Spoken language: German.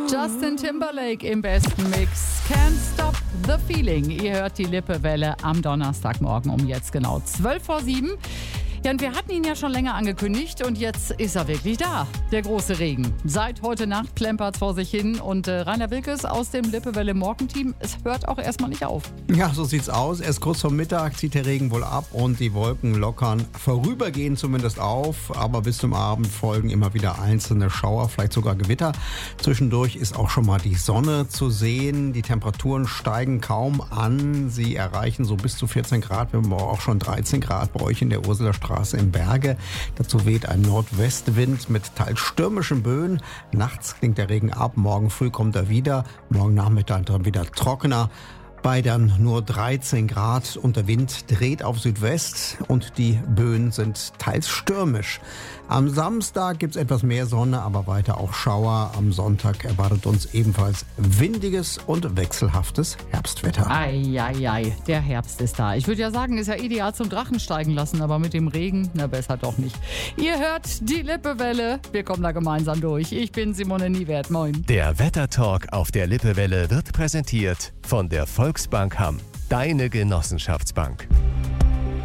Justin Timberlake im besten Mix. Can't Stop the Feeling. Ihr hört die Lippewelle am Donnerstagmorgen um jetzt genau 6:40. Ja, und wir hatten ihn ja schon länger angekündigt und jetzt ist er wirklich da, der große Regen. Seit heute Nacht klempert's vor sich hin und Rainer Wilkes aus dem Lippewelle Morgenteam, es hört auch erstmal nicht auf. Ja, so sieht's aus. Erst kurz vor Mittag zieht der Regen wohl ab und die Wolken lockern vorübergehend zumindest auf. Aber bis zum Abend folgen immer wieder einzelne Schauer, vielleicht sogar Gewitter. Zwischendurch ist auch schon mal die Sonne zu sehen. Die Temperaturen steigen kaum an. Sie erreichen so bis zu 14 Grad, wir haben auch schon 13 Grad bei euch in der Ursuler Straße im Berge. Dazu weht ein Nordwestwind mit teils stürmischen Böen. Nachts klingt der Regen ab, morgen früh kommt er wieder. Morgen Nachmittag dann wieder trockener. Bei dann nur 13 Grad und der Wind dreht auf Südwest und die Böen sind teils stürmisch. Am Samstag gibt es etwas mehr Sonne, aber weiter auch Schauer. Am Sonntag erwartet uns ebenfalls windiges und wechselhaftes Herbstwetter. Eieiei, der Herbst ist da. Ich würde ja sagen, ist ja ideal zum Drachen steigen lassen, aber mit dem Regen, na besser doch nicht. Ihr hört die Lippewelle, wir kommen da gemeinsam durch. Ich bin Simone Niewert, moin. Der Wettertalk auf der Lippewelle wird präsentiert von der Volksbank Hamm, deine Genossenschaftsbank.